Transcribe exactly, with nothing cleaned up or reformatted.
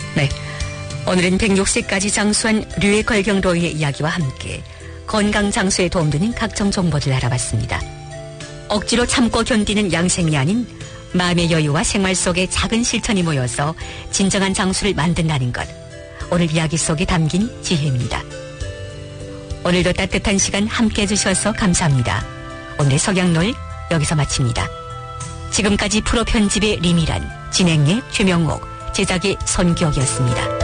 네, 오늘은 백육 세까지 장수한 류의 걸경로의 이야기와 함께 건강 장수에 도움되는 각종 정보를 알아봤습니다. 억지로 참고 견디는 양생이 아닌 마음의 여유와 생활 속의 작은 실천이 모여서 진정한 장수를 만든다는 것. 오늘 이야기 속에 담긴 지혜입니다. 오늘도 따뜻한 시간 함께 해주셔서 감사합니다. 오늘의 석양놀 여기서 마칩니다. 지금까지 프로 편집의 리미란, 진행의 최명옥, 제작의 손기옥이었습니다.